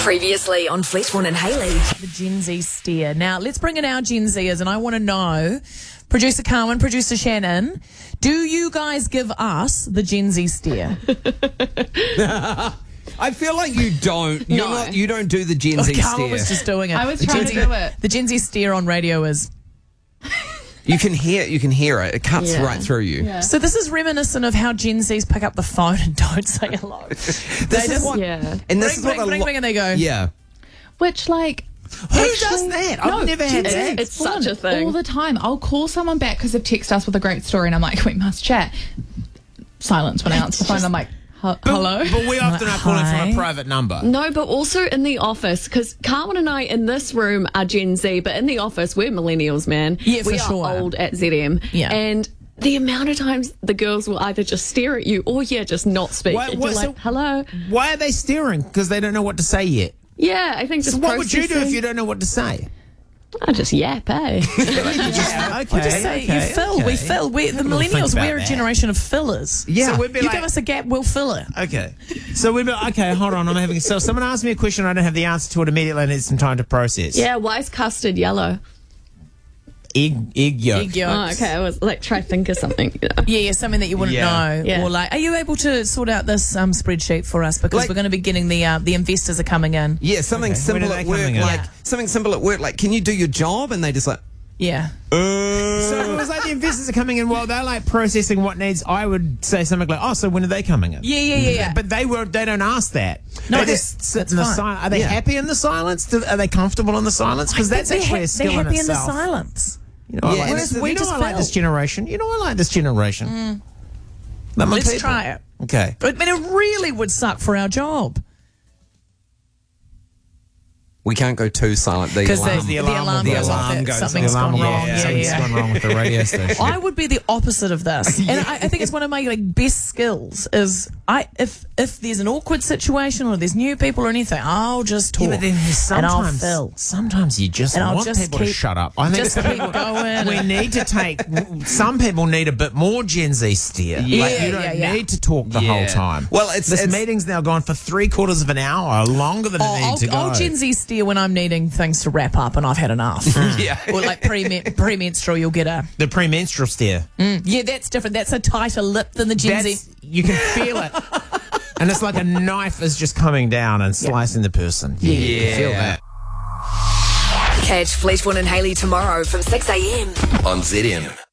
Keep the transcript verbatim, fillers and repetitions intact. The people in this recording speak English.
Previously on Fletchborn and Haley. The Gen Z steer. Now, let's bring in our Gen Zers, and I want to know, producer Carmen, producer Shannon, do you guys give us the Gen Z steer? I feel like you don't. You're No. not. You don't do the Gen Z Oh, Carmen steer. was just doing it. I was The trying Gen to Z do it. The Gen Z steer on radio is... You can hear. You can hear it. It cuts Yeah. right through you. Yeah. So this is reminiscent of how Gen Zs pick up the phone and don't say hello. This They is just- what. Yeah. And this Ring, is what ring, a ring, lo- ring, and they go. Yeah. Which, like, Who actually- does that? I've No, never had Gen Z, that. It's It's such a thing. All the time. I'll call someone back because they've texted us with a great story, and I'm like, we must chat. Silence when I answer the phone. I'm like, "H- hello? But we often are calling from Hi. a private number. No, but also in the office, because Carmen and I in this room are Gen Z, but in the office, we're millennials, man. Yeah, we for are sure. old at Z M. Yeah. And the amount of times the girls will either just stare at you or, yeah, just not speak. Why- And what- you're so- like, hello. Why are they steering? Because they don't know what to say yet. Yeah, I think just So what would you do if processing- you don't know what to say? I just yap, eh? Yeah, okay. I just say, okay, you fill, we okay. fill. We, the Have a little think millennials, about we're a that. generation of fillers. Yeah. So we'd be You like, give us a gap, we'll fill it. okay. So we'd be like, okay, hold on, I'm having. So someone asked me a question, I don't have the answer to it immediately. I need some time to process. Yeah, why is custard yellow? Egg, egg yolk. Egg yolks. Oh, okay. I was like, try to think of something. You know. Yeah, yeah, something that you wouldn't Yeah. know. Yeah. Or like, are you able to sort out this um, spreadsheet for us? Because Like- we're going to be getting the uh, the investors are coming in. Yeah. Something Okay. When simple are at they work. coming in? Like Yeah. something simple at work. Like, can you do your job? And they just like. Yeah. Uh, So if it was like the investors are coming in while they're like processing what needs, I would say something like, oh, so when are they coming in? Yeah, yeah, yeah, yeah. But they were they don't ask that. No, they that's- just sit that's in the fine. silence. Are they Yeah. happy in the silence? Do, are they comfortable in the silence? Because that's they're, actually ha- a skill they're in happy in the itself. silence. You know, I Yeah, like whereas this, we you know just I like felt- this generation. You know I like this generation. Like my Let's people. try it. Okay. I mean, it really would suck for our job. we can't go too silent. The Because alarm. the, the alarm, the goes off. alarm that goes Something's The alarm, gone wrong. yeah, Yeah, something's yeah. gone wrong with the radio station. I would be the opposite of this, and I, I think it's one of my like best skills. Is I if if there's an awkward situation or there's new people or anything, I'll just talk Yeah, but then there's and I'll sometimes, fill. sometimes you just And I'll want just people to keep- shut up. I think Just it's- keep going. we need to take. Some people need a bit more Gen Z steer. Yeah, like you don't yeah, yeah. need to talk the Yeah. whole time. Well, it's- this it's- meeting's now gone for three quarters of an hour, longer than it Oh, needed I'll, to go. I'll Gen Z steer when I'm needing things to wrap up and I've had enough. Yeah. Or like pre premenstrual, you'll get a the premenstrual steer. yeah. That's different. That's a tighter lip than the Gen That's, Z. you can feel it, and it's like a knife is just coming down and slicing the person. Yeah, you can feel that. Catch Fletchborn and Haley tomorrow from six a.m. on Z M.